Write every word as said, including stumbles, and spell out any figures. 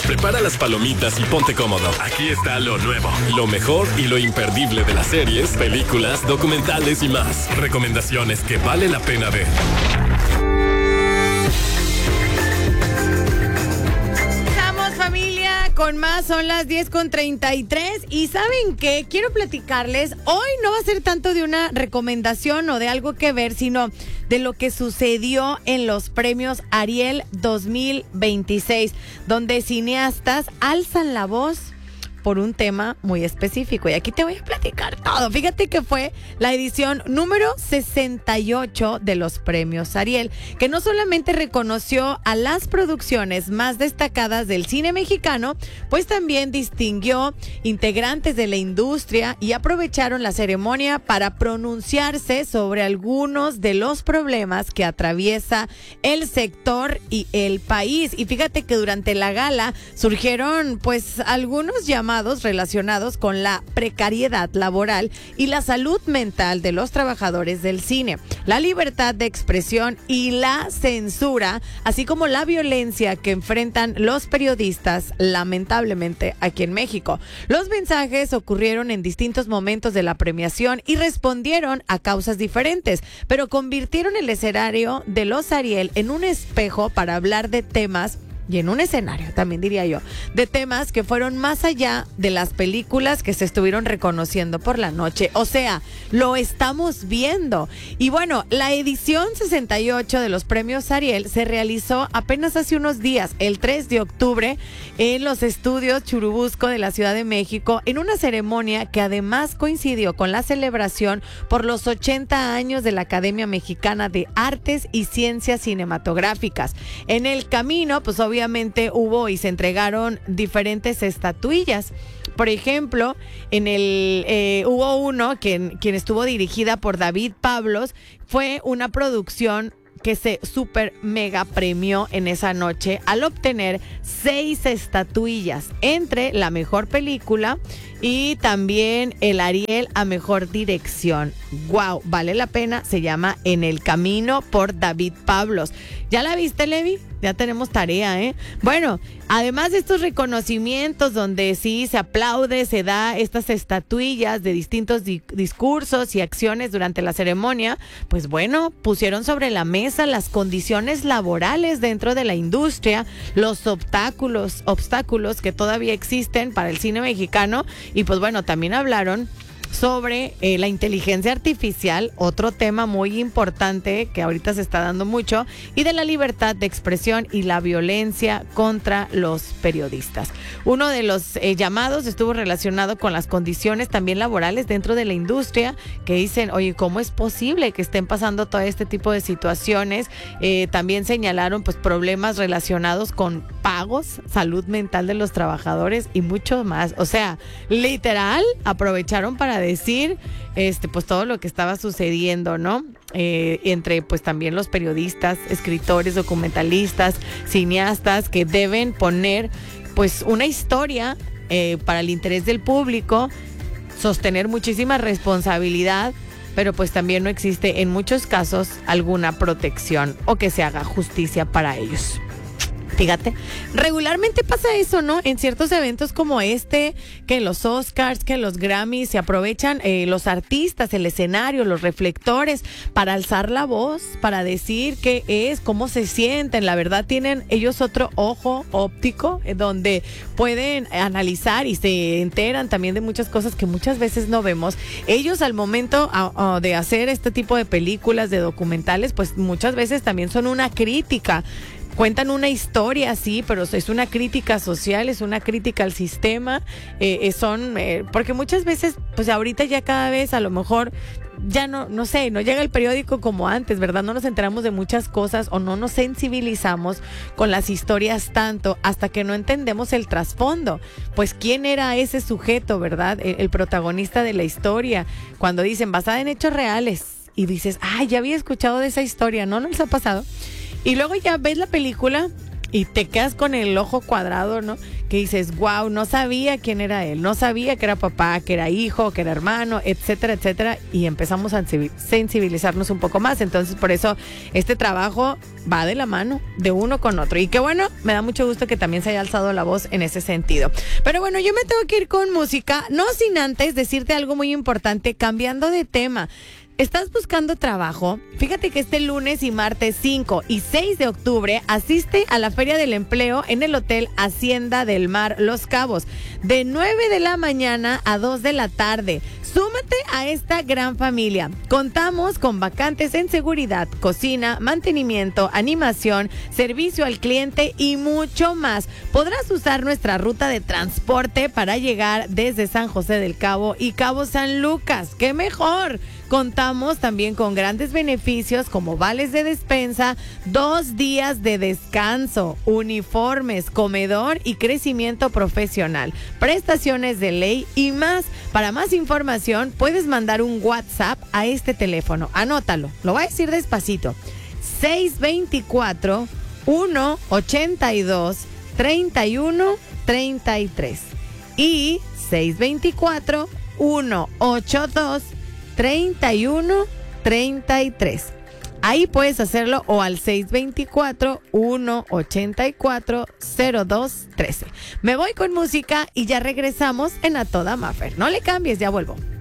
Prepara las palomitas y ponte cómodo. Aquí está lo nuevo, lo mejor y lo imperdible de las series, películas, documentales y más. Recomendaciones que vale la pena ver. Con más, son las diez con treinta y tres y ¿saben qué? Quiero platicarles, hoy no va a ser tanto de una recomendación o de algo que ver, sino de lo que sucedió en los premios Ariel dos mil veintiséis, donde cineastas alzan la voz por un tema muy específico. Y aquí te voy a platicar todo. Fíjate que fue la edición número sesenta y ocho de los premios Ariel, que no solamente reconoció a las producciones más destacadas del cine mexicano, pues también distinguió integrantes de la industria y aprovecharon la ceremonia para pronunciarse sobre algunos de los problemas que atraviesa el sector y el país. Y fíjate que durante la gala surgieron pues algunos llamados relacionados con la precariedad laboral y la salud mental de los trabajadores del cine, la libertad de expresión y la censura, así como la violencia que enfrentan los periodistas, lamentablemente, aquí en México. Los mensajes ocurrieron en distintos momentos de la premiación y respondieron a causas diferentes, pero convirtieron el escenario de los Ariel en un espejo para hablar de temas y en un escenario, también diría yo, de temas que fueron más allá de las películas que se estuvieron reconociendo por la noche. O sea, lo estamos viendo. Y bueno, la edición sesenta y ocho de los premios Ariel se realizó apenas hace unos días, el tres de octubre, en los estudios Churubusco de la Ciudad de México, en una ceremonia que además coincidió con la celebración por los ochenta años de la Academia Mexicana de Artes y Ciencias Cinematográficas. En el camino, pues obviamente Obviamente hubo y se entregaron diferentes estatuillas. Por ejemplo, en el eh, hubo uno que quien estuvo dirigida por David Pablos. Fue una producción que se super mega premió en esa noche al obtener seis estatuillas, entre la mejor película y también el Ariel a mejor dirección. Wow, vale la pena. Se llama En el Camino por David Pablos. ¿Ya la viste, Levi? Ya tenemos tarea, ¿eh? Bueno, además de estos reconocimientos donde sí se aplaude, se da estas estatuillas de distintos di- discursos y acciones durante la ceremonia, pues bueno, pusieron sobre la mesa las condiciones laborales dentro de la industria, los obstáculos, obstáculos que todavía existen para el cine mexicano y pues bueno, también hablaron sobre eh, la inteligencia artificial, otro tema muy importante que ahorita se está dando mucho, y de la libertad de expresión y la violencia contra los periodistas. Uno de los eh, llamados estuvo relacionado con las condiciones también laborales dentro de la industria, que dicen, oye, ¿cómo es posible que estén pasando todo este tipo de situaciones? Eh, también señalaron pues problemas relacionados con pagos, salud mental de los trabajadores y mucho más. O sea, literal, aprovecharon para decir este pues todo lo que estaba sucediendo, ¿no? Eh, entre pues también los periodistas, escritores, documentalistas, cineastas que deben poner pues una historia eh, para el interés del público, sostener muchísima responsabilidad, pero pues también no existe en muchos casos alguna protección o que se haga justicia para ellos. Fíjate, regularmente pasa eso, ¿no? En ciertos eventos como este, que los Oscars, que los Grammys, se aprovechan eh, los artistas, el escenario, los reflectores, para alzar la voz, para decir qué es, cómo se sienten. La verdad, tienen ellos otro ojo óptico eh, donde pueden analizar y se enteran también de muchas cosas que muchas veces no vemos. Ellos al momento a, a, de hacer este tipo de películas, de documentales, pues muchas veces también son una crítica. Cuentan una historia, sí, pero es una crítica social, es una crítica al sistema, eh, son, eh, porque muchas veces, pues ahorita ya cada vez a lo mejor ya no, no sé, no llega el periódico como antes, ¿verdad? No nos enteramos de muchas cosas o no nos sensibilizamos con las historias tanto hasta que no entendemos el trasfondo. Pues quién era ese sujeto, ¿verdad? El, el protagonista de la historia. Cuando dicen basada en hechos reales y dices, ay, ya había escuchado de esa historia, ¿no? ¿No les ha pasado? Y luego ya ves la película y te quedas con el ojo cuadrado, ¿no? que dices, wow, no sabía quién era él, no sabía que era papá, que era hijo, que era hermano, etcétera, etcétera, y empezamos a sensibilizarnos un poco más. Entonces, por eso este trabajo va de la mano de uno con otro. Y qué bueno, me da mucho gusto que también se haya alzado la voz en ese sentido. Pero bueno, yo me tengo que ir con música, no sin antes decirte algo muy importante, cambiando de tema. ¿Estás buscando trabajo? Fíjate que este lunes y martes cinco y seis de octubre asiste a la Feria del Empleo en el Hotel Hacienda del Mar Los Cabos, de nueve de la mañana a dos de la tarde. Súmate a esta gran familia. Contamos con vacantes en seguridad, cocina, mantenimiento, animación, servicio al cliente y mucho más. Podrás usar nuestra ruta de transporte para llegar desde San José del Cabo y Cabo San Lucas. ¡Qué mejor! Contamos también con grandes beneficios como vales de despensa, dos días de descanso, uniformes, comedor y crecimiento profesional, prestaciones de ley y más. Para más información puedes mandar un WhatsApp a este teléfono. Anótalo, lo voy a decir despacito. seis dos cuatro, uno ocho dos, tres uno tres tres y seis dos cuatro, uno ocho dos, treinta y uno treinta y tres. Ahí puedes hacerlo o al seis dos cuatro, uno ocho cuatro, cero dos uno tres. Me voy con música y ya regresamos en A Toda Maffer. No le cambies, ya vuelvo.